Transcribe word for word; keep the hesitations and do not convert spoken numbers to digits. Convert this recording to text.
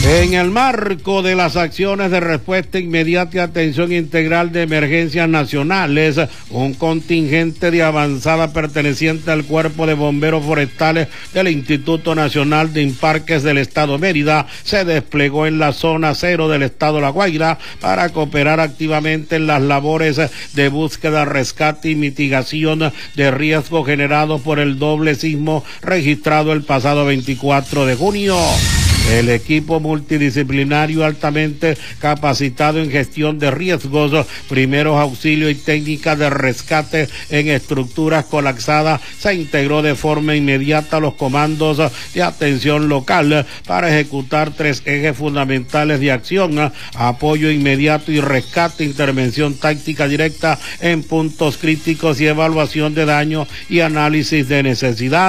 En el marco de las acciones de respuesta inmediata y atención integral de emergencias nacionales, un contingente de avanzada perteneciente al Cuerpo de Bomberos Forestales del Instituto Nacional de Parques del Estado Mérida se desplegó en la zona cero del Estado La Guaira para cooperar activamente en las labores de búsqueda, rescate y mitigación de riesgos generados por el doble sismo registrado el pasado veinticuatro de junio. El equipo multidisciplinario altamente capacitado en gestión de riesgos, primeros auxilios y técnicas de rescate en estructuras colapsadas se integró de forma inmediata a los comandos de atención local para ejecutar tres ejes fundamentales de acción: apoyo inmediato y rescate, intervención táctica directa en puntos críticos y evaluación de daño y análisis de necesidad.